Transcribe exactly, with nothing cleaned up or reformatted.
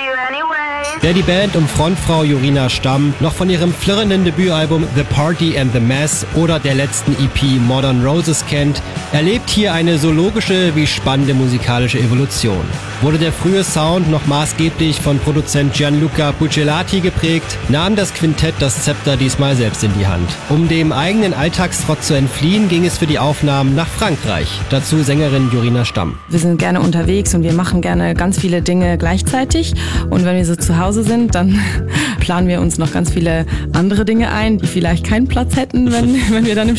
Wer die Band um Frontfrau Jorina Stamm noch von ihrem flirrenden Debütalbum The Party and the Mess oder der letzten E P Modern Roses kennt, erlebt hier eine so logische wie spannende musikalische Evolution. Wurde der frühe Sound noch maßgeblich von Produzent Gianluca Buccellati geprägt, nahm das Quintett das Zepter diesmal selbst in die Hand. Um dem eigenen Alltagstrott zu entfliehen, ging es für die Aufnahmen nach Frankreich. Dazu Sängerin Jorina Stamm. Wir sind gerne unterwegs und wir machen gerne ganz viele Dinge gleichzeitig. Und wenn wir so zu Hause sind, dann planen wir uns noch ganz viele andere Dinge ein, die vielleicht keinen Platz hätten, wenn, wenn wir dann im